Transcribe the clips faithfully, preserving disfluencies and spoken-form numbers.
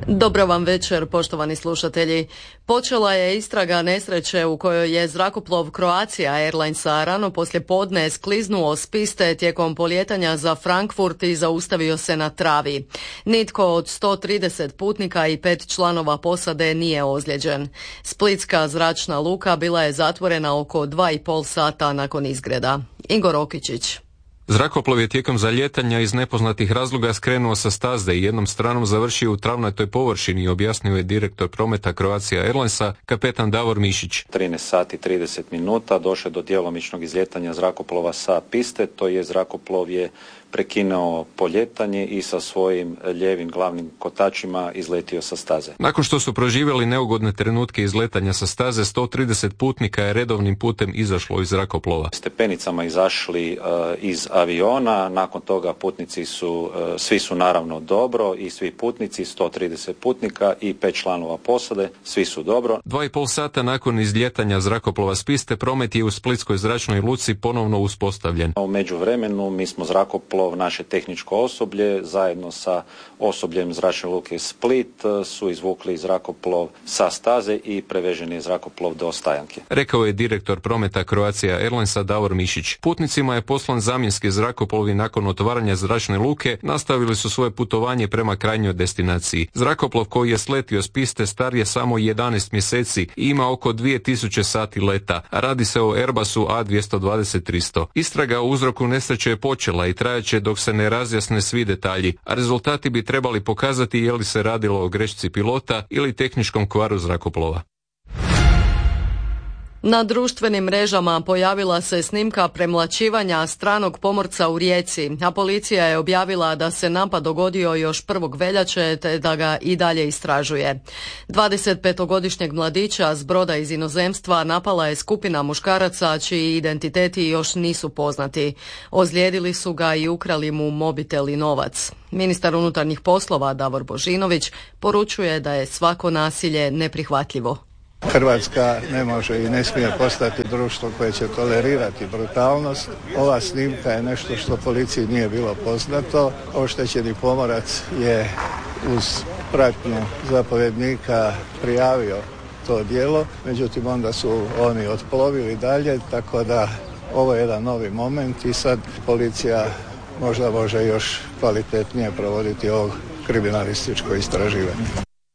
Dobro vam večer, poštovani slušatelji. Počela je istraga nesreće u kojoj je zrakoplov Croatia Airlinesa rano poslje podne skliznuo s piste tijekom polijetanja za Frankfurt i zaustavio se na travi. Nitko od sto trideset putnika i pet članova posade nije ozlijeđen. Splitska zračna luka bila je zatvorena oko dva i pol sata nakon izgreda. Igor Okičić. Zrakoplov je tijekom zalijetanja iz nepoznatih razloga skrenuo sa staze i jednom stranom završio u travnatoj površini, objasnio je direktor prometa Croatia Airlinesa, kapetan Davor Mišić. trinaest sati i trideset minuta došlo do djelomičnog izlijetanja zrakoplova sa piste, to je zrakoplov je prekinuo poljetanje i sa svojim lijevim glavnim kotačima izletio sa staze. Nakon što su proživjeli neugodne trenutke izletanja sa staze, sto trideset putnika je redovnim putem izašlo iz zrakoplova. Stepenicama izašli uh, iz aviona, nakon toga putnici su, uh, svi su naravno dobro i svi putnici, sto trideset putnika i pet članova posade, svi su dobro. Dva i pol sata nakon izljetanja zrakoplova s piste, promet je u Splitskoj zračnoj luci ponovno uspostavljen. U međuvremenu mi smo zrakoplov, naše tehničko osoblje zajedno sa osobljem zračne luke Split su izvukli zrakoplov sa staze i prevežen je zrakoplov do Stajanke. Rekao je direktor prometa Croatia Airlinesa Davor Mišić. Putnicima je poslan zamjenski zrakoplovi nakon otvaranja zračne luke, nastavili su svoje putovanje prema krajnjoj destinaciji. Zrakoplov koji je sletio s piste star je samo jedanaest mjeseci i ima oko dvije tisuće sati leta. Radi se o Airbusu A dvjesto dvadeset tristo. Istraga o uzroku nesreće je počela i trajaće dok se ne razjasne svi detalji, a rezultati bi trebali pokazati je li se radilo o grešci pilota ili tehničkom kvaru zrakoplova. Na društvenim mrežama pojavila se snimka premlaćivanja stranog pomorca u Rijeci, a policija je objavila da se napad dogodio još prvog veljače te da ga i dalje istražuje. dvadesetpetogodišnjeg mladića s broda iz inozemstva napala je skupina muškaraca čiji identiteti još nisu poznati. Ozlijedili su ga i ukrali mu mobitel i novac. Ministar unutarnjih poslova Davor Božinović poručuje da je svako nasilje neprihvatljivo. Hrvatska ne može i ne smije postati društvo koje će tolerirati brutalnost. Ova snimka je nešto što policiji nije bilo poznato. Oštećeni pomorac je uz pratnju zapovjednika prijavio to djelo, međutim onda su oni otplovili dalje, tako da ovo je jedan novi moment i sad policija možda može još kvalitetnije provoditi ovo kriminalističko istraživanje.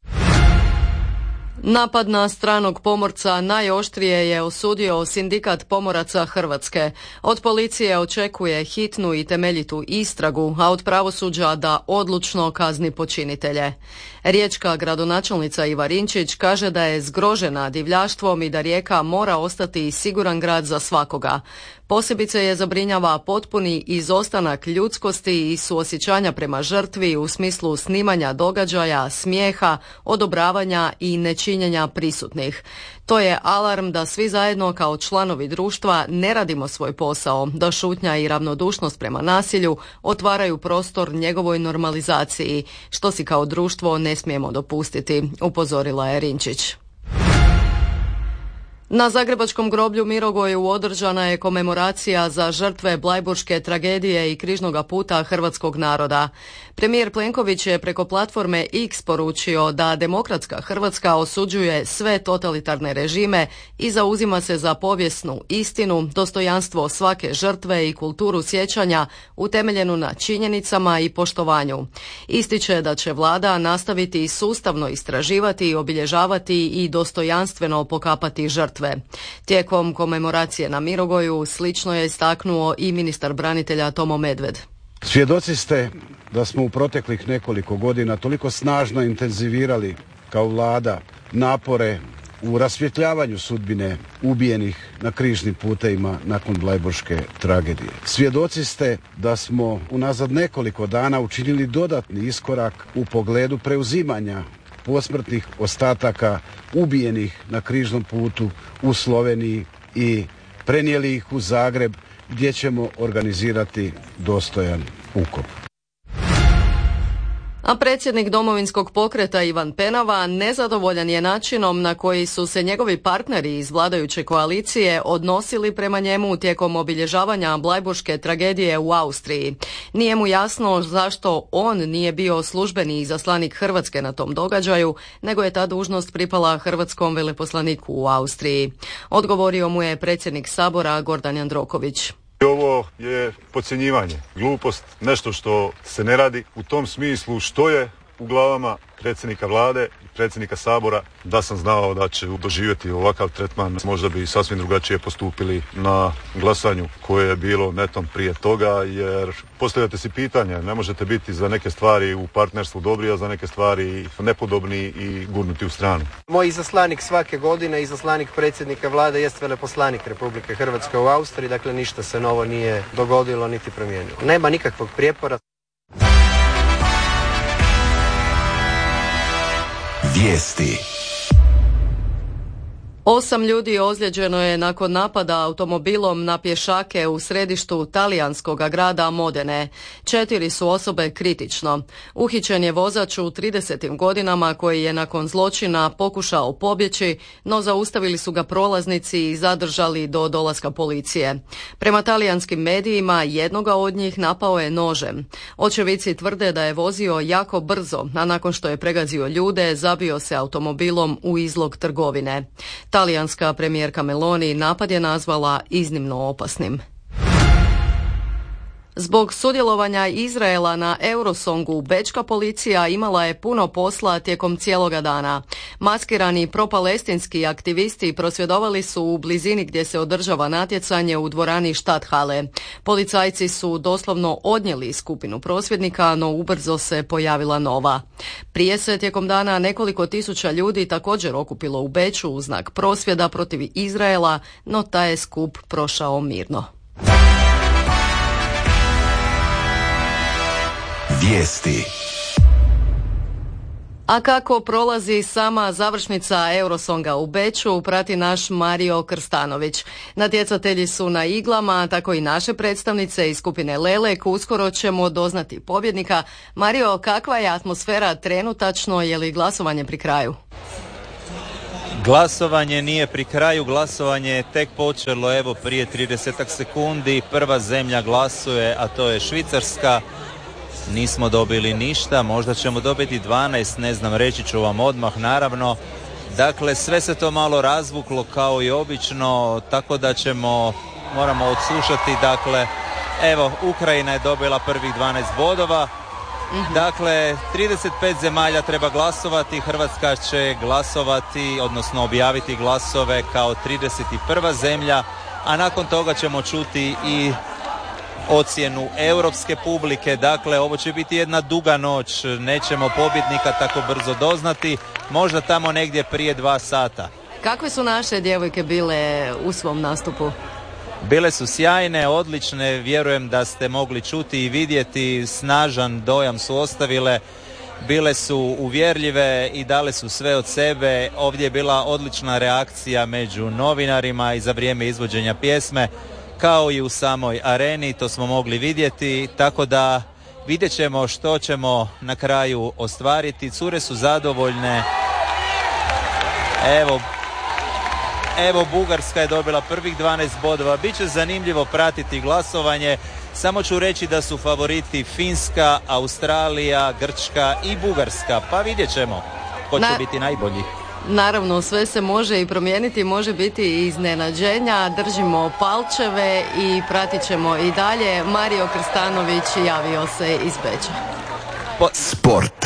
Napad na stranog pomorca najoštrije je osudio Sindikat pomoraca Hrvatske. Od policije očekuje hitnu i temeljitu istragu, a od pravosuđa da odlučno kazni počinitelje. Riječka gradonačelnica Iva Rinčić kaže da je zgrožena divljaštvom i da Rijeka mora ostati siguran grad za svakoga. Posebice je zabrinjava potpuni izostanak ljudskosti i suosjećanja prema žrtvi u smislu snimanja događaja, smijeha, odobravanja i nečinjenja prisutnih. To je alarm da svi zajedno kao članovi društva ne radimo svoj posao, da šutnja i ravnodušnost prema nasilju otvaraju prostor njegovoj normalizaciji, što si kao društvo ne smijemo dopustiti, upozorila je Rinčić. Na zagrebačkom groblju Mirogoju održana je komemoracija za žrtve blajburške tragedije i križnoga puta hrvatskog naroda. Premijer Plenković je preko platforme X poručio da demokratska Hrvatska osuđuje sve totalitarne režime i zauzima se za povijesnu istinu, dostojanstvo svake žrtve i kulturu sjećanja utemeljenu na činjenicama i poštovanju. Ističe da će vlada nastaviti sustavno istraživati, obilježavati i dostojanstveno pokapati žrtve. Tijekom komemoracije na Mirogoju slično je istaknuo i ministar branitelja Tomo Medved. Svjedoci ste da smo u proteklih nekoliko godina toliko snažno intenzivirali kao vlada napore u rasvjetljavanju sudbine ubijenih na križnim putevima nakon blajburške tragedije. Svjedoci ste da smo unazad nekoliko dana učinili dodatni iskorak u pogledu preuzimanja posmrtnih ostataka ubijenih na križnom putu u Sloveniji i prenijeli ih u Zagreb gdje ćemo organizirati dostojan ukop. A predsjednik Domovinskog pokreta Ivan Penava nezadovoljan je načinom na koji su se njegovi partneri iz vladajuće koalicije odnosili prema njemu tijekom obilježavanja blajburške tragedije u Austriji. Nije mu jasno zašto on nije bio službeni izaslanik Hrvatske na tom događaju, nego je ta dužnost pripala hrvatskom veleposlaniku u Austriji. Odgovorio mu je predsjednik Sabora Gordan Jandroković. Ovo je podcjenjivanje, glupost, nešto što se ne radi u tom smislu što je u glavama predsjednika vlade i predsjednika Sabora. Da sam znao da će doživjeti ovakav tretman, možda bi sasvim drugačije postupili na glasanju koje je bilo netom prije toga, jer postavljate si pitanje, ne možete biti za neke stvari u partnerstvu dobri, a za neke stvari nepodobni i gurnuti u stranu. Moj izaslanik svake godine, izaslanik predsjednika vlade, jest veleposlanik Republike Hrvatske u Austriji, dakle ništa se novo nije dogodilo niti promijenilo. Nema nikakvog prijepora. Vijesti. Osam ljudi ozlijeđeno je nakon napada automobilom na pješake u središtu talijanskog grada Modene. Četiri su osobe kritično. Uhićen je vozač u tridesetim godinama koji je nakon zločina pokušao pobjeći, no zaustavili su ga prolaznici i zadržali do dolaska policije. Prema talijanskim medijima jednoga od njih napao je nožem. Očevici tvrde da je vozio jako brzo, a nakon što je pregazio ljude, zabio se automobilom u izlog trgovine. Talijanska premijerka Meloni napad je nazvala iznimno opasnim. Zbog sudjelovanja Izraela na Eurosongu, bečka policija imala je puno posla tijekom cijeloga dana. Maskirani propalestinski aktivisti prosvjedovali su u blizini gdje se održava natjecanje u dvorani Stadthalle. Policajci su doslovno odnijeli skupinu prosvjednika, no ubrzo se pojavila nova. Prije se tijekom dana nekoliko tisuća ljudi također okupilo u Beču u znak prosvjeda protiv Izraela, no taj je skup prošao mirno. Vijesti. A kako prolazi sama završnica Eurosonga u Beču, prati naš Mario Krstanović. Natjecatelji su na iglama, tako i naše predstavnice iz skupine Lelek. Uskoro ćemo doznati pobjednika. Mario, kakva je atmosfera trenutačno, je li glasovanje pri kraju? Glasovanje nije pri kraju, glasovanje je tek počelo, evo prije tridesetak sekundi. Prva zemlja glasuje, a to je Švicarska. Nismo dobili ništa, možda ćemo dobiti dvanaest, ne znam, reći ću vam odmah, naravno. Dakle, sve se to malo razvuklo kao i obično, tako da ćemo, moramo odslušati, dakle, evo, Ukrajina je dobila prvih dvanaest bodova. Dakle, trideset pet zemalja treba glasovati, Hrvatska će glasovati, odnosno objaviti glasove kao trideset prva zemlja, a nakon toga ćemo čuti i ocjenu europske publike. Dakle, ovo će biti jedna duga noć, nećemo pobjednika tako brzo doznati, možda tamo negdje prije dva sata. Kakve su naše djevojke bile u svom nastupu? Bile su sjajne, odlične, vjerujem da ste mogli čuti i vidjeti, snažan dojam su ostavile, bile su uvjerljive i dale su sve od sebe. Ovdje je bila odlična reakcija među novinarima i za vrijeme izvođenja pjesme, kao i u samoj areni, to smo mogli vidjeti, tako da vidjet ćemo što ćemo na kraju ostvariti. Cure su zadovoljne. Evo, evo Bugarska je dobila prvih dvanaest bodova. Biće zanimljivo pratiti glasovanje. Samo ću reći da su favoriti Finska, Australija, Grčka i Bugarska. Pa vidjet ćemo ko će Na... biti najbolji. Naravno, sve se može i promijeniti, može biti i iznenađenja. Držimo palčeve i pratit ćemo i dalje. Mario Krstanović javio se iz Beča. Sport.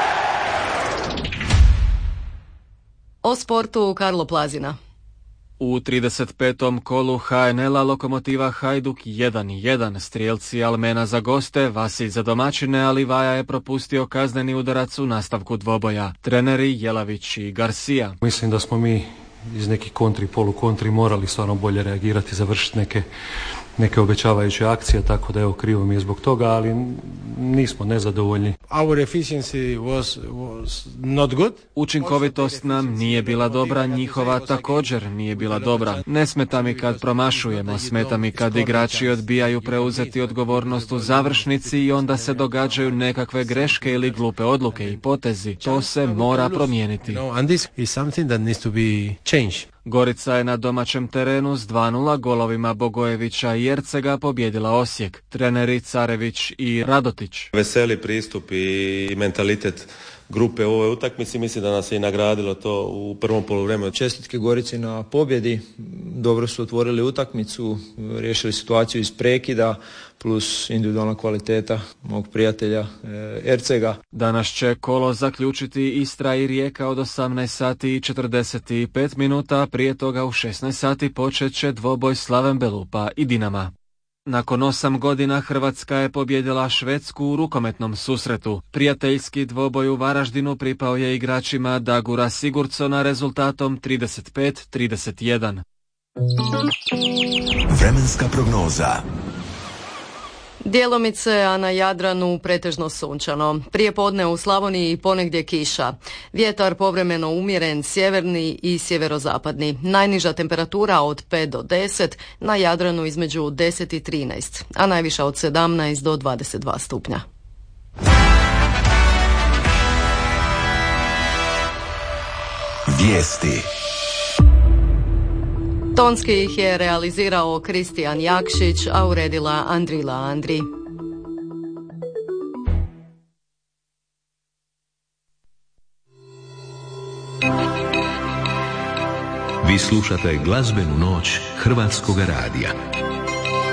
O sportu Karlo Plazina. U trideset petom kolu ha en el-a Lokomotiva Hajduk jedan jedan, strijelci Almena za goste, Vasilj za domaćine, ali Vaja je propustio kazneni udarac u nastavku dvoboja. Treneri Jelavić i Garcia. Mislim da smo mi iz nekih kontri, polukontri morali stvarno bolje reagirati, završiti neke neke obećavajuće akcije, tako da evo krivo mi je zbog toga, ali nismo nezadovoljni. Our efficiency was, was not good. Učinkovitost nam nije bila dobra, njihova također nije bila dobra. Ne smeta mi kad promašujemo, smeta mi kad igrači odbijaju preuzeti odgovornost u završnici i onda se događaju nekakve greške ili glupe odluke i potezi. To se mora promijeniti. And this is something that needs to be changed. Gorica je na domaćem terenu s dva nula golovima Bogojevića i Ercega pobjedila Osijek. Treneri Carević i Radotić. Veseli pristup i mentalitet grupe u ovoj utakmici, mislim da nas je i nagradilo to u prvom poluvremenu. Čestitke Gorici na pobjedi, dobro su otvorili utakmicu, riješili situaciju iz prekida, plus individualna kvaliteta mog prijatelja Ercega. Danas će kolo zaključiti Istra i Rijeka od osamnaest sati i četrdeset pet minuta, prije toga u šesnaest sati počet će dvoboj Slaven Belupa i Dinama. Nakon osam godina Hrvatska je pobjedila Švedsku u rukometnom susretu. Prijateljski dvoboj u Varaždinu pripao je igračima Dagura Sigurdsona rezultatom trideset pet trideset jedan. Vremenska prognoza. Djelomice, a na Jadranu pretežno sunčano. Prije podne u Slavoniji ponegdje kiša. Vjetar povremeno umjeren, sjeverni i sjeverozapadni. Najniža temperatura od pet do deset, na Jadranu između deset i trinaest, a najviša od sedamnaest do dvadeset dva stupnja. Vijesti. Tonski ih je realizirao Kristijan Jakšić, a uredila Andrila Andri. Vi slušate glazbenu noć Hrvatskoga radija.